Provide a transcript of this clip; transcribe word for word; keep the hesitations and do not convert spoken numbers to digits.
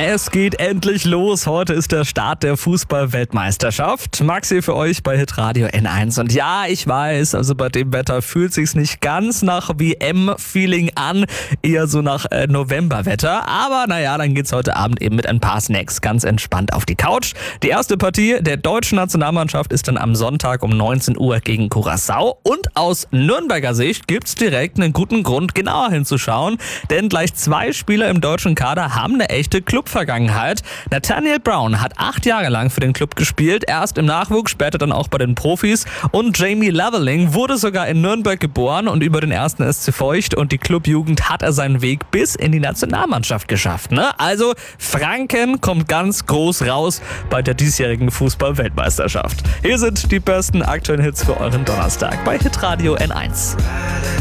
Es geht endlich los. Heute ist der Start der Fußball-Weltmeisterschaft. Maxi für euch bei Hitradio N eins. Und ja, ich weiß, also bei dem Wetter fühlt sich's nicht ganz nach W M-Feeling an, eher so nach äh, Novemberwetter. Aber naja, dann geht's heute Abend eben mit ein paar Snacks ganz entspannt auf die Couch. Die erste Partie der deutschen Nationalmannschaft ist dann am Sonntag um neunzehn Uhr gegen Curaçao. Und aus Nürnberger Sicht gibt's direkt einen guten Grund, genauer hinzuschauen. Denn gleich zwei Spieler im deutschen Kader haben eine echte Clubvergangenheit. Nathaniel Brown hat acht Jahre lang für den Club gespielt, erst im Nachwuchs, später dann auch bei den Profis. Und Jamie Leveling wurde sogar in Nürnberg geboren und über den ersten S C Feucht und die Clubjugend hat er seinen Weg bis in die Nationalmannschaft geschafft. Ne? Also Franken kommt ganz groß raus bei der diesjährigen Fußball-Weltmeisterschaft. Hier sind die besten aktuellen Hits für euren Donnerstag bei Hitradio N eins.